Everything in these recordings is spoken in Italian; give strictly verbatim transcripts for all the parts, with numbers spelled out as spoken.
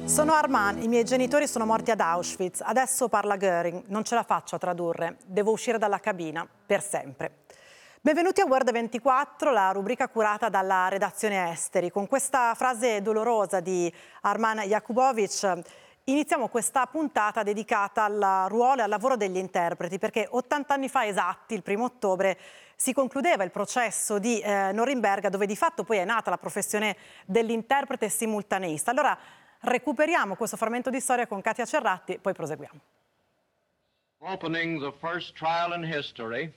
Sono Arman, i miei genitori sono morti ad Auschwitz, adesso parla Göring, non ce la faccio a tradurre, devo uscire dalla cabina, per sempre. Benvenuti a World ventiquattro, la rubrica curata dalla redazione Esteri. Con questa frase dolorosa di Arman Jakubovic iniziamo questa puntata dedicata al ruolo e al lavoro degli interpreti, perché ottanta anni fa esatti, il primo ottobre, si concludeva il processo di eh, Norimberga, dove di fatto poi è nata la professione dell'interprete simultaneista. Allora recuperiamo questo frammento di storia con Katia Cerratti e poi proseguiamo. Opening the first trial in history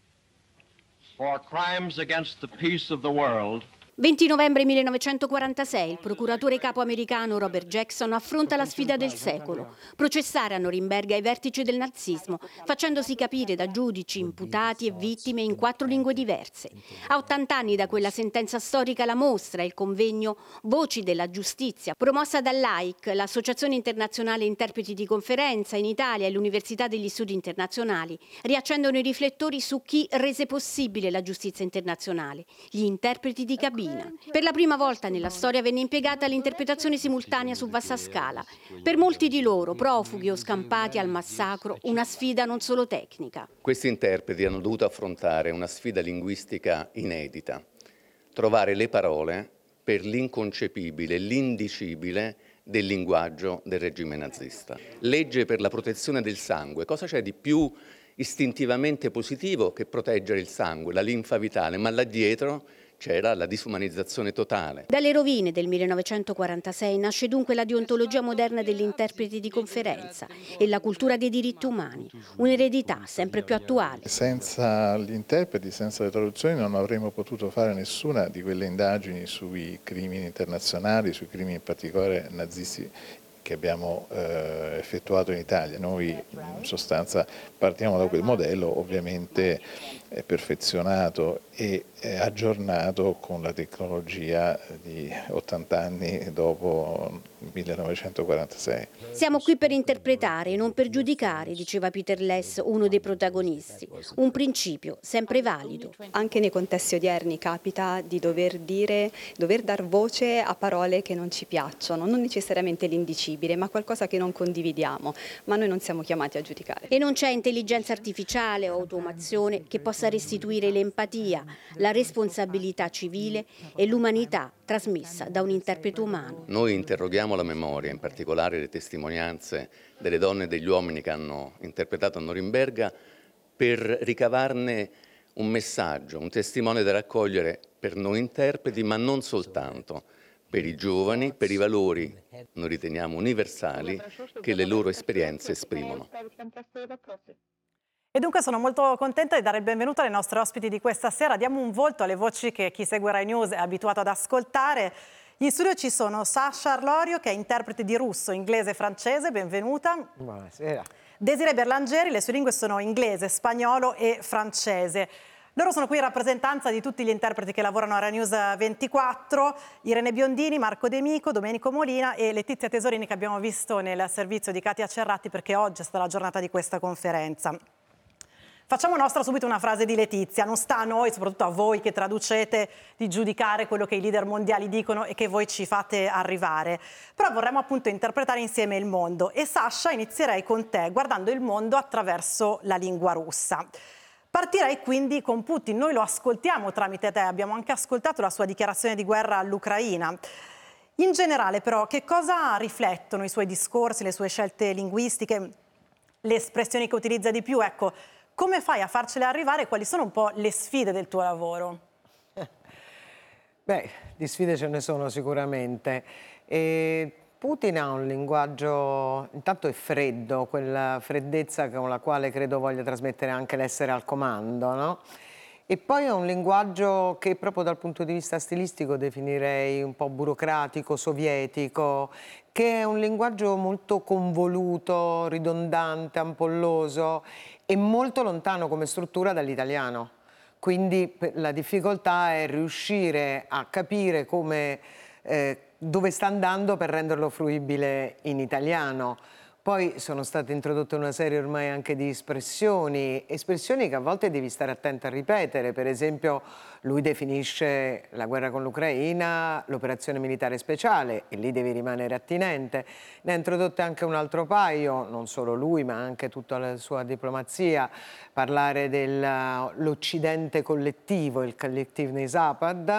for crimes against the peace of the world. venti novembre millenovecentoquarantasei, il procuratore capo americano Robert Jackson affronta la sfida del secolo, processare a Norimberga i vertici del nazismo, facendosi capire da giudici, imputati e vittime in quattro lingue diverse. A ottanta anni da quella sentenza storica, la mostra, il convegno Voci della Giustizia, promossa dall'A I C, l'Associazione Internazionale Interpreti di Conferenza in Italia e l'Università degli Studi Internazionali, riaccendono i riflettori su chi rese possibile la giustizia internazionale, gli interpreti di cabina. Per la prima volta nella storia venne impiegata l'interpretazione simultanea su vasta scala. Per molti di loro, profughi o scampati al massacro, una sfida non solo tecnica. Questi interpreti hanno dovuto affrontare una sfida linguistica inedita, trovare le parole per l'inconcepibile, l'indicibile del linguaggio del regime nazista. Legge per la protezione del sangue. Cosa c'è di più istintivamente positivo che proteggere il sangue, la linfa vitale, ma là dietro c'era la disumanizzazione totale. Dalle rovine del millenovecentoquarantasei nasce dunque la deontologia moderna degli interpreti di conferenza e la cultura dei diritti umani, un'eredità sempre più attuale. Senza gli interpreti, senza le traduzioni non avremmo potuto fare nessuna di quelle indagini sui crimini internazionali, sui crimini in particolare nazisti che abbiamo eh, effettuato in Italia. Noi in sostanza partiamo da quel modello, ovviamente è perfezionato e è aggiornato con la tecnologia di ottanta anni dopo il millenovecentoquarantasei. Siamo qui per interpretare e non per giudicare, diceva Peter Less, uno dei protagonisti. Un principio sempre valido. Anche nei contesti odierni capita di dover dire, dover dar voce a parole che non ci piacciono, non necessariamente l'indicibile, ma qualcosa che non condividiamo, ma noi non siamo chiamati a giudicare. E non c'è intelligenza artificiale o automazione che possa restituire l'empatia, la responsabilità civile e l'umanità trasmessa da un interprete umano. Noi interroghiamo la memoria, in particolare le testimonianze delle donne e degli uomini che hanno interpretato a Norimberga, per ricavarne un messaggio, un testimone da raccogliere per noi interpreti, ma non soltanto, per i giovani, per i valori, noi riteniamo universali, che le loro esperienze esprimono. E dunque sono molto contenta di dare il benvenuto alle nostre ospiti di questa sera. Diamo un volto alle voci che chi segue Rai News è abituato ad ascoltare. In studio ci sono Sasha Arlorio, che è interprete di russo, inglese e francese, benvenuta. Buonasera. Desiree Berlangeri, le sue lingue sono inglese, spagnolo e francese. Loro sono qui in rappresentanza di tutti gli interpreti che lavorano a Rai News ventiquattro, Irene Biondini, Marco De Mico, Domenico Molina e Letizia Tesorini, che abbiamo visto nel servizio di Katia Cerratti, perché oggi è stata la giornata di questa conferenza. Facciamo nostra subito una frase di Letizia: non sta a noi, soprattutto a voi che traducete, di giudicare quello che i leader mondiali dicono e che voi ci fate arrivare. Però vorremmo appunto interpretare insieme il mondo. E Sasha, inizierei con te, guardando il mondo attraverso la lingua russa. Partirei quindi con Putin. Noi lo ascoltiamo tramite te, abbiamo anche ascoltato la sua dichiarazione di guerra all'Ucraina. In generale però, che cosa riflettono i suoi discorsi, le sue scelte linguistiche, le espressioni che utilizza di più? Ecco, come fai a farcele arrivare? Quali sono un po' le sfide del tuo lavoro? Beh, di sfide ce ne sono sicuramente. E Putin ha un linguaggio, intanto è freddo, quella freddezza con la quale credo voglia trasmettere anche l'essere al comando, no? E poi ha un linguaggio che proprio dal punto di vista stilistico definirei un po' burocratico, sovietico, che è un linguaggio molto convoluto, ridondante, ampolloso e molto lontano come struttura dall'italiano. Quindi la difficoltà è riuscire a capire come, eh, dove sta andando per renderlo fruibile in italiano. Poi sono state introdotte una serie ormai anche di espressioni, espressioni che a volte devi stare attento a ripetere. Per esempio lui definisce la guerra con l'Ucraina l'operazione militare speciale e lì devi rimanere attinente. Ne ha introdotte anche un altro paio, non solo lui ma anche tutta la sua diplomazia, parlare dell'Occidente collettivo, il Kollektivный Запад,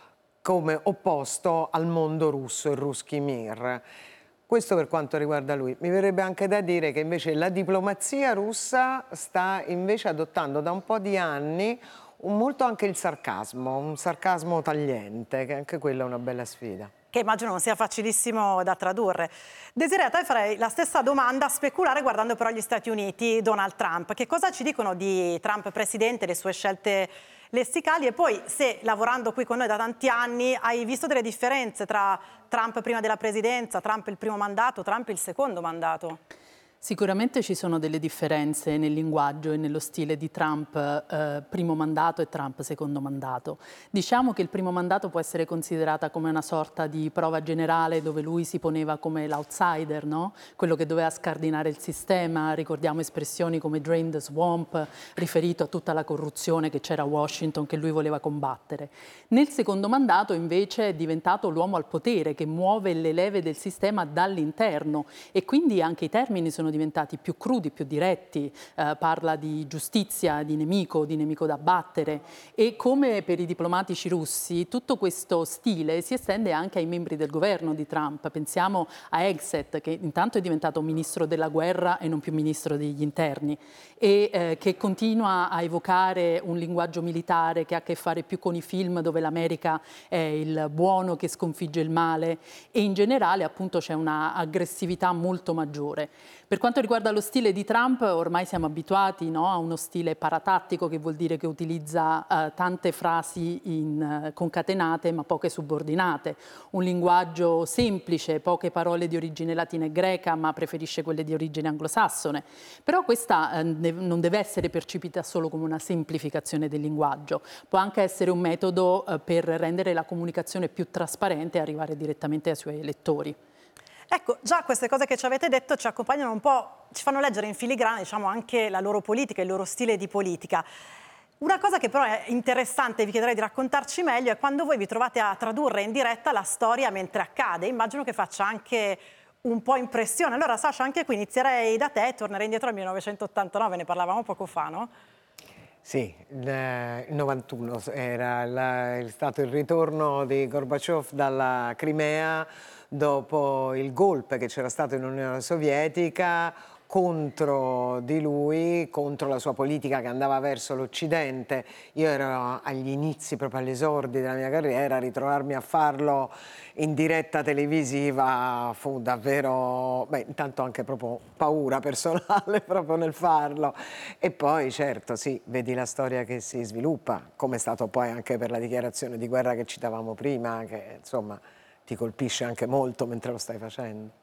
come opposto al mondo russo, il Ruskij Mir. Questo per quanto riguarda lui. Mi verrebbe anche da dire che invece la diplomazia russa sta invece adottando da un po' di anni un molto anche il sarcasmo, un sarcasmo tagliente, che anche quella è una bella sfida. Che immagino non sia facilissimo da tradurre. Desiree, a te farei la stessa domanda, speculare guardando però gli Stati Uniti, Donald Trump. Che cosa ci dicono di Trump presidente, le sue scelte lessicali, e poi se lavorando qui con noi da tanti anni hai visto delle differenze tra Trump prima della presidenza, Trump il primo mandato, Trump il secondo mandato? Sicuramente ci sono delle differenze nel linguaggio e nello stile di Trump eh, primo mandato e Trump secondo mandato. Diciamo che il primo mandato può essere considerata come una sorta di prova generale dove lui si poneva come l'outsider, no? Quello che doveva scardinare il sistema. Ricordiamo espressioni come drain the swamp, riferito a tutta la corruzione che c'era a Washington che lui voleva combattere. Nel secondo mandato invece è diventato l'uomo al potere che muove le leve del sistema dall'interno e quindi anche i termini sono diventati più crudi, più diretti, eh, parla di giustizia, di nemico, di nemico da battere, e come per i diplomatici russi tutto questo stile si estende anche ai membri del governo di Trump. Pensiamo a Hegseth, che intanto è diventato ministro della guerra e non più ministro degli interni, e eh, che continua a evocare un linguaggio militare che ha a che fare più con i film dove l'America è il buono che sconfigge il male, e in generale appunto c'è una aggressività molto maggiore. Per quanto riguarda lo stile di Trump, ormai siamo abituati, no, a uno stile paratattico, che vuol dire che utilizza eh, tante frasi in, uh, concatenate ma poche subordinate, un linguaggio semplice, poche parole di origine latina e greca, ma preferisce quelle di origine anglosassone. Però questa eh, non deve essere percepita solo come una semplificazione del linguaggio, può anche essere un metodo eh, per rendere la comunicazione più trasparente e arrivare direttamente ai suoi elettori. Ecco, già queste cose che ci avete detto ci accompagnano un po', ci fanno leggere in filigrana, diciamo, anche la loro politica, il loro stile di politica. Una cosa che però è interessante, vi chiederei di raccontarci meglio, è quando voi vi trovate a tradurre in diretta la storia mentre accade. Immagino che faccia anche un po' impressione. Allora, Sasha, anche qui inizierei da te, tornerei indietro al millenovecentottantanove, ne parlavamo poco fa, no? Sì, il novantuno era la, è stato il ritorno di Gorbaciov dalla Crimea dopo il golpe che c'era stato in Unione Sovietica contro di lui, contro la sua politica che andava verso l'Occidente. Io ero agli inizi, proprio agli esordi della mia carriera, ritrovarmi a farlo in diretta televisiva fu davvero, beh, intanto anche proprio paura personale proprio nel farlo. E poi certo, sì, vedi la storia che si sviluppa, come è stato poi anche per la dichiarazione di guerra che citavamo prima, che insomma ti colpisce anche molto mentre lo stai facendo.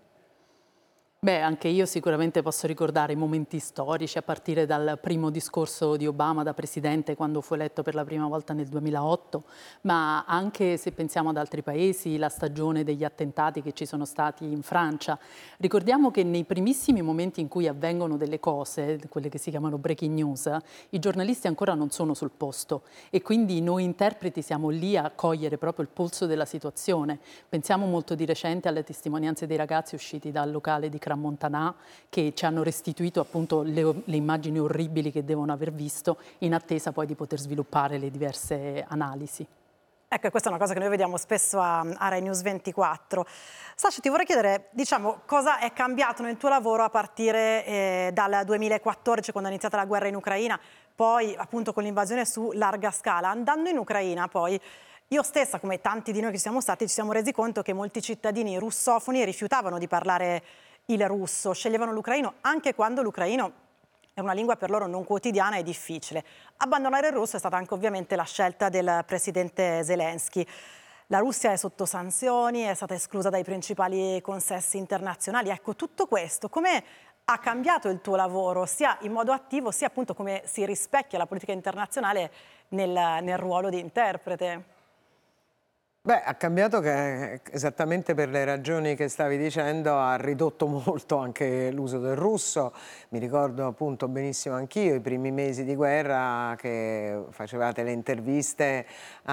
Beh, anche io sicuramente posso ricordare i momenti storici a partire dal primo discorso di Obama da presidente quando fu eletto per la prima volta nel duemilaotto, ma anche se pensiamo ad altri paesi, la stagione degli attentati che ci sono stati in Francia. Ricordiamo che nei primissimi momenti in cui avvengono delle cose, quelle che si chiamano breaking news, i giornalisti ancora non sono sul posto e quindi noi interpreti siamo lì a cogliere proprio il polso della situazione. Pensiamo molto di recente alle testimonianze dei ragazzi usciti dal locale di Montanà, che ci hanno restituito appunto le, le immagini orribili che devono aver visto, in attesa poi di poter sviluppare le diverse analisi. Ecco, questa è una cosa che noi vediamo spesso a, a Rai News ventiquattro. Sasha, ti vorrei chiedere, diciamo, cosa è cambiato nel tuo lavoro a partire eh, dal duemilaquattordici, quando è iniziata la guerra in Ucraina, poi appunto con l'invasione su larga scala. Andando in Ucraina poi, io stessa, come tanti di noi che siamo stati, ci siamo resi conto che molti cittadini russofoni rifiutavano di parlare il russo, sceglievano l'ucraino anche quando l'ucraino è una lingua per loro non quotidiana e difficile. Abbandonare il russo è stata anche ovviamente la scelta del presidente Zelensky. La Russia è sotto sanzioni, è stata esclusa dai principali consessi internazionali. Ecco, tutto questo come ha cambiato il tuo lavoro, sia in modo attivo, sia appunto come si rispecchia la politica internazionale nel, nel ruolo di interprete? Beh, ha cambiato che esattamente per le ragioni che stavi dicendo ha ridotto molto anche l'uso del russo. Mi ricordo appunto benissimo anch'io i primi mesi di guerra che facevate le interviste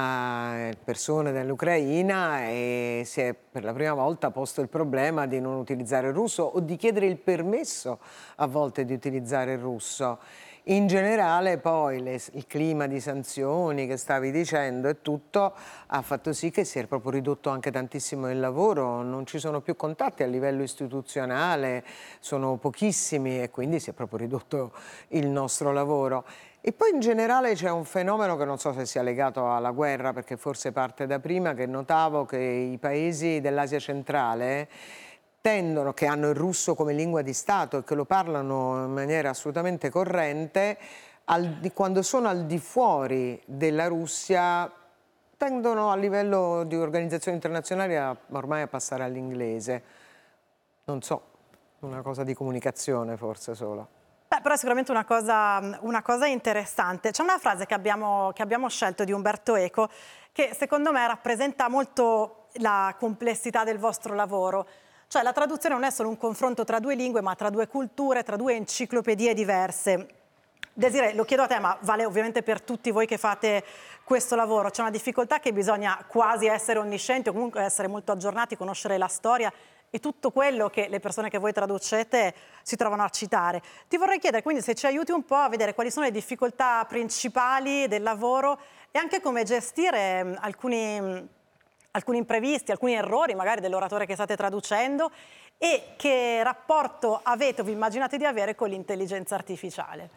a persone dell'Ucraina e si è per la prima volta posto il problema di non utilizzare il russo o di chiedere il permesso a volte di utilizzare il russo. In generale poi le, il clima di sanzioni che stavi dicendo e tutto ha fatto sì che si è proprio ridotto anche tantissimo il lavoro, non ci sono più contatti a livello istituzionale, sono pochissimi e quindi si è proprio ridotto il nostro lavoro. E poi in generale c'è un fenomeno che non so se sia legato alla guerra, perché forse parte da prima, che notavo che i paesi dell'Asia centrale tendono, che hanno il russo come lingua di Stato e che lo parlano in maniera assolutamente corrente, al, quando sono al di fuori della Russia tendono a livello di organizzazioni internazionali a, ormai a passare all'inglese. Non so, una cosa di comunicazione forse solo. Beh, però è sicuramente una cosa, una cosa interessante. C'è una frase che abbiamo, che abbiamo scelto di Umberto Eco che secondo me rappresenta molto la complessità del vostro lavoro. Cioè la traduzione non è solo un confronto tra due lingue, ma tra due culture, tra due enciclopedie diverse. Desiree, lo chiedo a te, ma vale ovviamente per tutti voi che fate questo lavoro. C'è una difficoltà che bisogna quasi essere onniscienti o comunque essere molto aggiornati, conoscere la storia e tutto quello che le persone che voi traducete si trovano a citare. Ti vorrei chiedere quindi se ci aiuti un po' a vedere quali sono le difficoltà principali del lavoro e anche come gestire alcuni... alcuni imprevisti, alcuni errori magari dell'oratore che state traducendo e che rapporto avete o vi immaginate di avere con l'intelligenza artificiale?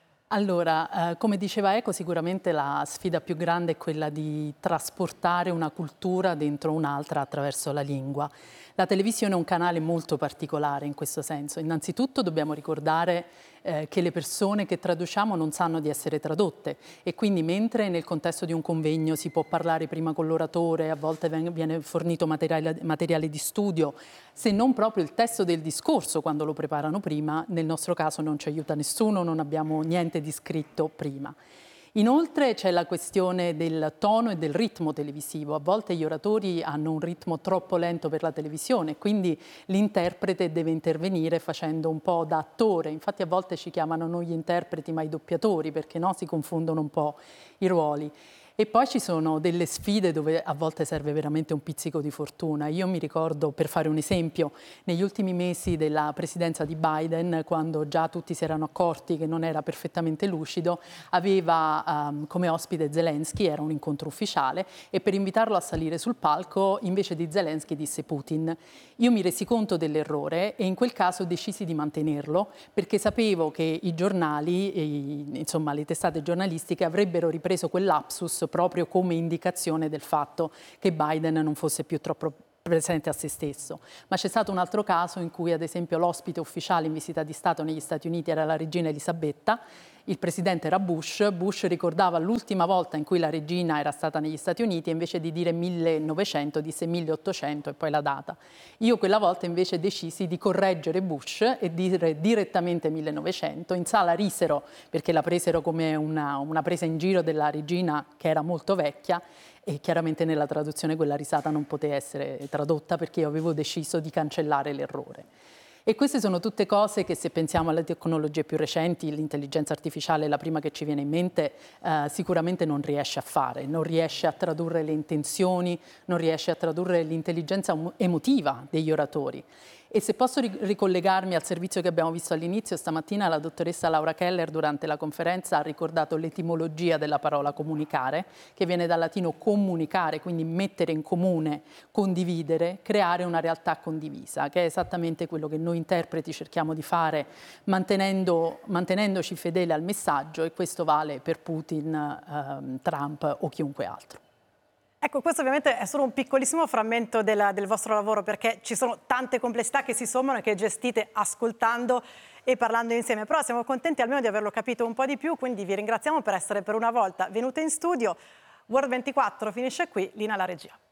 Allora, eh, come diceva Eco, sicuramente la sfida più grande è quella di trasportare una cultura dentro un'altra attraverso la lingua. La televisione è un canale molto particolare in questo senso. Innanzitutto dobbiamo ricordare eh, che le persone che traduciamo non sanno di essere tradotte e quindi mentre nel contesto di un convegno si può parlare prima con l'oratore, a volte viene fornito materiale, materiale di studio, se non proprio il testo del discorso quando lo preparano prima, nel nostro caso non ci aiuta nessuno, non abbiamo niente di scritto prima. Inoltre c'è la questione del tono e del ritmo televisivo. A volte gli oratori hanno un ritmo troppo lento per la televisione, quindi l'interprete deve intervenire facendo un po' da attore. Infatti a volte ci chiamano non gli interpreti ma i doppiatori, perché no, si confondono un po' i ruoli. E poi ci sono delle sfide dove a volte serve veramente un pizzico di fortuna. Io mi ricordo, per fare un esempio, negli ultimi mesi della presidenza di Biden, quando già tutti si erano accorti che non era perfettamente lucido, aveva um, come ospite Zelensky, era un incontro ufficiale, e per invitarlo a salire sul palco, invece di Zelensky disse Putin. Io mi resi conto dell'errore e in quel caso decisi di mantenerlo, perché sapevo che i giornali, e, insomma le testate giornalistiche, avrebbero ripreso quel lapsus proprio come indicazione del fatto che Biden non fosse più troppo presente a se stesso. Ma c'è stato un altro caso in cui ad esempio l'ospite ufficiale in visita di Stato negli Stati Uniti era la regina Elisabetta, il presidente era Bush, Bush ricordava l'ultima volta in cui la regina era stata negli Stati Uniti e invece di dire millenovecento disse milleottocento e poi la data. Io quella volta invece decisi di correggere Bush e dire direttamente millenovecento, in sala risero perché la presero come una, una presa in giro della regina che era molto vecchia e chiaramente nella traduzione quella risata non poteva essere tradotta perché io avevo deciso di cancellare l'errore. E queste sono tutte cose che, se pensiamo alle tecnologie più recenti, l'intelligenza artificiale è la prima che ci viene in mente, eh, sicuramente non riesce a fare, non riesce a tradurre le intenzioni, non riesce a tradurre l'intelligenza emotiva degli oratori. E se posso ricollegarmi al servizio che abbiamo visto all'inizio, stamattina la dottoressa Laura Keller durante la conferenza ha ricordato l'etimologia della parola comunicare, che viene dal latino comunicare, quindi mettere in comune, condividere, creare una realtà condivisa, che è esattamente quello che noi interpreti cerchiamo di fare mantenendo, mantenendoci fedeli al messaggio, e questo vale per Putin, ehm, Trump o chiunque altro. Ecco, questo ovviamente è solo un piccolissimo frammento del, del vostro lavoro, perché ci sono tante complessità che si sommano e che gestite ascoltando e parlando insieme, però siamo contenti almeno di averlo capito un po' di più, quindi vi ringraziamo per essere per una volta venute in studio. World ventiquattro finisce qui, linea alla regia.